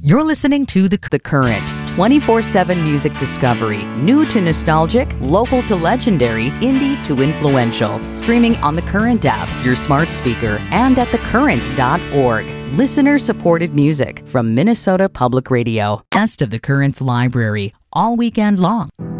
You're listening to The Current, 24/7 music discovery, new to nostalgic, local to legendary, indie to influential. Streaming on The Current app, your smart speaker, and at thecurrent.org. Listener-supported music from Minnesota Public Radio. Best of The Current's library, all weekend long.